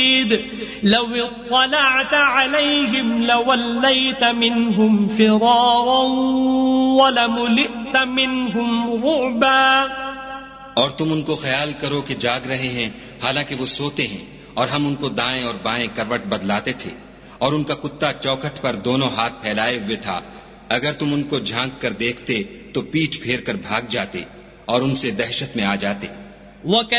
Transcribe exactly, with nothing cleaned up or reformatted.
Love इत्तलअत अलैहिम लवल्लैत मिनहुम फिरारन वलमुलित मिनहुम रुअबा। और तुम उनको ख्याल करो कि जाग रहे हैं हालांकि वो सोते हैं, और हम उनको दाएं और बाएं करवट बदलाते थे, और उनका कुत्ता चौखट पर दोनों हाथ फैलाए हुए था। अगर तुम उनको झांक कर देखते तो पीठ फेर कर भाग जाते और उनसे दहशत में आ जाते।